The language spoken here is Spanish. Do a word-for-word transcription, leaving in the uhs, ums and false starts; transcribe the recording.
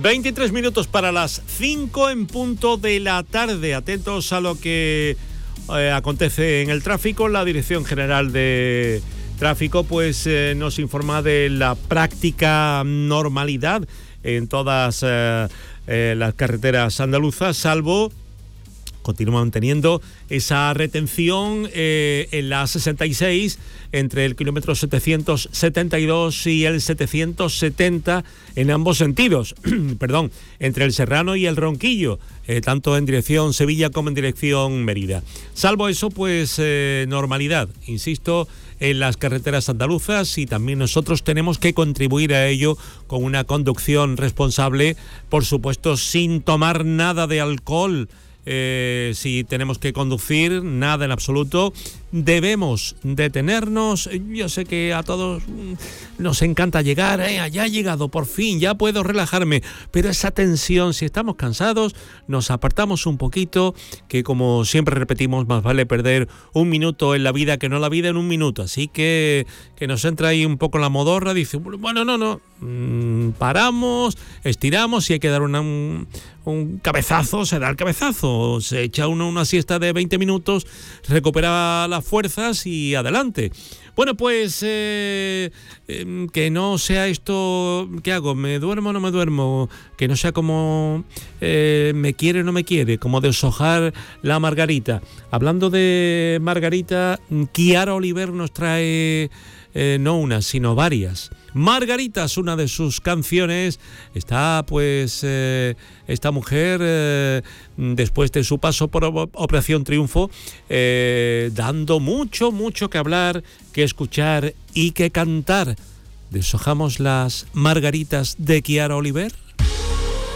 veintitrés minutos para las cinco en punto de la tarde. Atentos a lo que eh, acontece en el tráfico. La Dirección General de Tráfico pues eh, nos informa de la práctica normalidad en todas eh, eh, las carreteras andaluzas, salvo continúan teniendo esa retención eh, en la sesenta y seis entre el kilómetro setecientos setenta y dos y el setecientos setenta en ambos sentidos, perdón, entre el Serrano y el Ronquillo, eh, tanto en dirección Sevilla como en dirección Mérida. Salvo eso, pues eh, normalidad, insisto, en las carreteras andaluzas, y también nosotros tenemos que contribuir a ello con una conducción responsable, por supuesto, sin tomar nada de alcohol. Eh, si tenemos que conducir, nada en absoluto. Debemos detenernos. Yo sé que a todos nos encanta llegar, eh, ya he llegado, por fin, ya puedo relajarme, pero esa tensión, si estamos cansados, nos apartamos un poquito, que como siempre repetimos, más vale perder un minuto en la vida que no la vida en un minuto. Así que que nos entra ahí un poco la modorra, dice, bueno, no, no, mmm, paramos, estiramos, y hay que dar una, un, un cabezazo, se da el cabezazo, se echa uno una siesta de veinte minutos, recupera las fuerzas y adelante. Bueno, pues eh, eh, que no sea esto, ¿qué hago? ¿Me duermo o no me duermo? Que no sea como eh, me quiere o no me quiere, como deshojar la margarita. Hablando de margarita, Kiara Oliver nos trae eh, no una, sino varias. Margarita es una de sus canciones. Está pues eh, esta mujer eh, después de su paso por Operación Triunfo eh, dando mucho, mucho que hablar, que escuchar y que cantar. ¿Deshojamos las margaritas de Kiara Oliver?